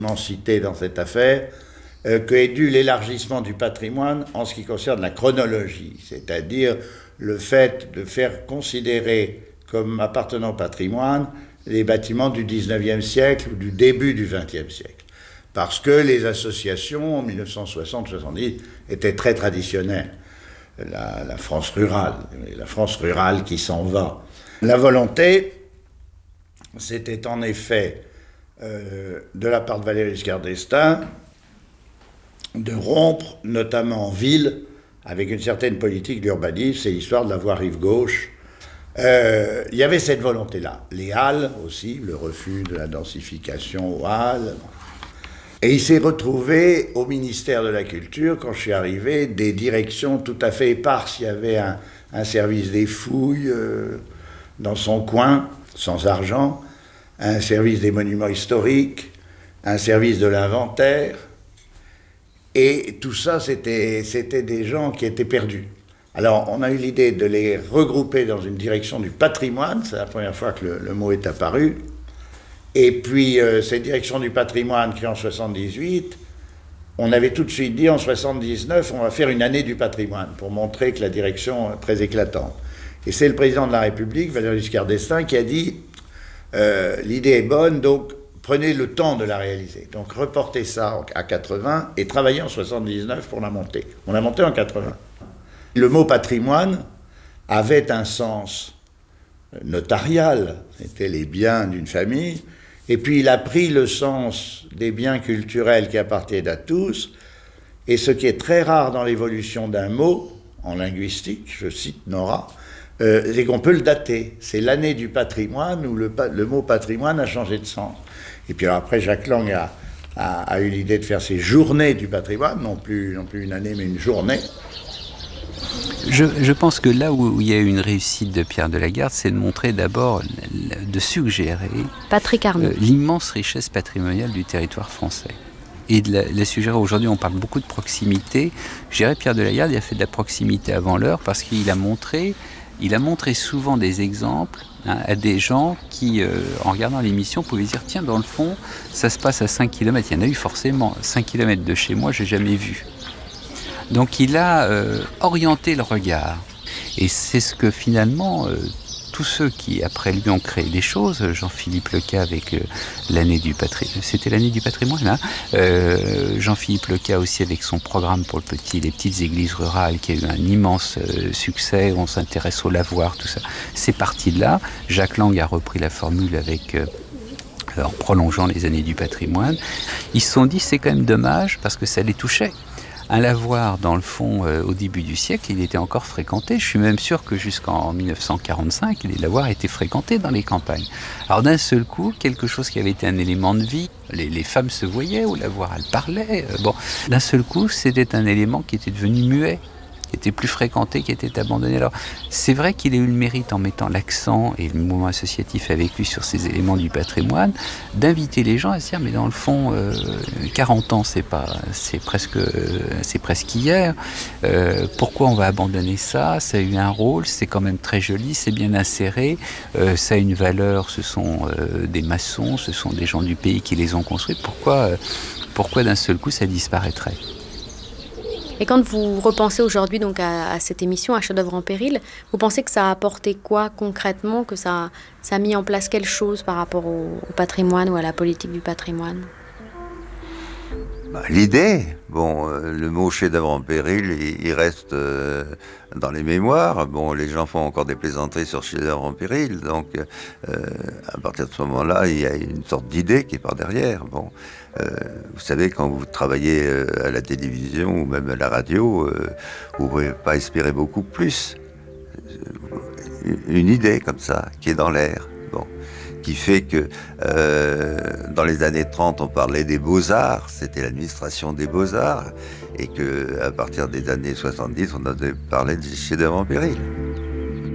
cité dans cette affaire, qu'est dû l'élargissement du patrimoine en ce qui concerne la chronologie, c'est-à-dire le fait de faire considérer comme appartenant au patrimoine les bâtiments du 19e siècle ou du début du 20e siècle. Parce que les associations, en 1960-70, étaient très traditionnelles. La France rurale qui s'en va. La volonté, c'était en effet, de la part de Valéry Giscard d'Estaing, de rompre, notamment en ville, avec une certaine politique d'urbanisme, c'est l'histoire de la voie rive gauche. Il y avait cette volonté-là. Les halles aussi, le refus de la densification aux halles. Et il s'est retrouvé au ministère de la Culture, quand je suis arrivé, des directions tout à fait éparses. Il y avait un service des fouilles dans son coin, sans argent, un service des monuments historiques, un service de l'inventaire. Et tout ça, c'était des gens qui étaient perdus. Alors, on a eu l'idée de les regrouper dans une direction du patrimoine. C'est la première fois que le mot est apparu. Et puis, cette direction du patrimoine créée en 78, on avait tout de suite dit en 79, on va faire une année du patrimoine pour montrer que la direction est très éclatante. Et c'est le président de la République, Valéry Giscard d'Estaing, qui a dit l'idée est bonne, donc prenez le temps de la réaliser. Donc reportez ça à 80 et travaillez en 79 pour la monter. On l'a montée en 80. Le mot patrimoine avait un sens notarial, c'était les biens d'une famille. Et puis il a pris le sens des biens culturels qui appartiennent à tous, et ce qui est très rare dans l'évolution d'un mot, en linguistique, je cite Nora, c'est qu'on peut le dater. C'est l'année du patrimoine où le mot patrimoine a changé de sens. Et puis alors après, Jacques Lang a eu l'idée de faire ces journées du patrimoine, non plus une année, mais une journée. Je pense que là où il y a eu une réussite de Pierre de Lagarde, c'est de montrer d'abord, de suggérer Patrick Arnaud. L'immense richesse patrimoniale du territoire français. Et de la suggérer. Aujourd'hui, on parle beaucoup de proximité. Je dirais Pierre de Lagarde, il a fait de la proximité avant l'heure parce qu'il a montré souvent des exemples à des gens qui, en regardant l'émission, pouvaient dire tiens, dans le fond, ça se passe à 5 km. Il y en a eu forcément. 5 km de chez moi, j'ai jamais vu. Donc il a orienté le regard. Et c'est ce que finalement, tous ceux qui, après lui, ont créé des choses, Jean-Philippe Leca avec l'année du patrimoine, c'était l'année du patrimoine, hein, Jean-Philippe Leca aussi avec son programme pour les petites églises rurales, qui a eu un immense succès, on s'intéresse au lavoir, tout ça. C'est parti de là. Jacques Lang a repris la formule avec... en prolongeant les années du patrimoine. Ils se sont dit, c'est quand même dommage, parce que ça les touchait. Un lavoir, dans le fond, au début du siècle, il était encore fréquenté. Je suis même sûr que jusqu'en 1945, les lavoirs étaient fréquentés dans les campagnes. Alors d'un seul coup, quelque chose qui avait été un élément de vie, les femmes se voyaient au lavoir, elles parlaient. D'un seul coup, c'était un élément qui était devenu muet, qui était plus fréquenté, qui était abandonné. Alors, c'est vrai qu'il a eu le mérite, en mettant l'accent, et le mouvement associatif avec lui, sur ces éléments du patrimoine, d'inviter les gens à se dire, mais dans le fond, 40 ans, c'est presque hier. Pourquoi on va abandonner ça? Ça a eu un rôle, c'est quand même très joli, c'est bien inséré, ça a une valeur, ce sont des maçons, ce sont des gens du pays qui les ont construits. Pourquoi d'un seul coup ça disparaîtrait? Et quand vous repensez aujourd'hui donc à cette émission, à Chef-d'œuvre en péril, vous pensez que ça a apporté quoi concrètement, que ça a mis en place quelle chose par rapport au patrimoine ou à la politique du patrimoine? L'idée, le mot chef-d'œuvre en péril, il reste dans les mémoires. Les gens font encore des plaisanteries sur chef-d'œuvre en péril, donc à partir de ce moment-là, il y a une sorte d'idée qui est par derrière. Vous savez, quand vous travaillez à la télévision ou même à la radio, vous ne pouvez pas espérer beaucoup plus. Une idée comme ça, qui est dans l'air. Qui fait que dans les années 30, on parlait des beaux-arts, c'était l'administration des beaux-arts, et qu'à partir des années 70, on avait parlé du chef-d'œuvre en péril.